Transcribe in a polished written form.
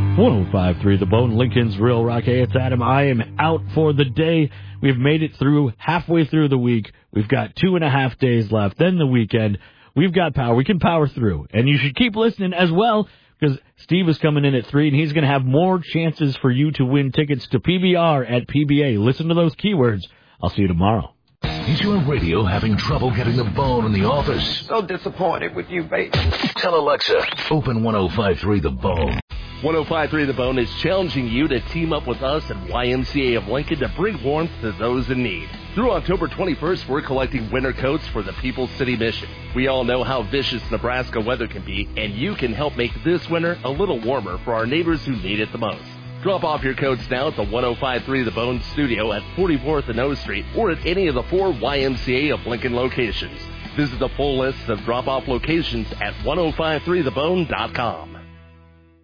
105.3 The Bone, Lincoln's Real Rock. Hey, it's Adam. I am out for the day. We've made it through halfway through the week. We've got 2.5 days left. Then the weekend. We've got power. We can power through. And you should keep listening as well, because Steve is coming in at 3, and he's going to have more chances for you to win tickets to PBR at PBA. Listen to those keywords. I'll see you tomorrow. Is your radio having trouble getting the Bone in the office? So disappointed with you, baby. Tell Alexa, open 105.3 The Bone. 105.3 The Bone is challenging you to team up with us at YMCA of Lincoln to bring warmth to those in need. Through October 21st, we're collecting winter coats for the People's City Mission. We all know how vicious Nebraska weather can be, and you can help make this winter a little warmer for our neighbors who need it the most. Drop off your coats now at the 105.3 The Bone studio at 44th and O Street or at any of the 4 YMCA of Lincoln locations. Visit the full list of drop-off locations at 1053thebone.com.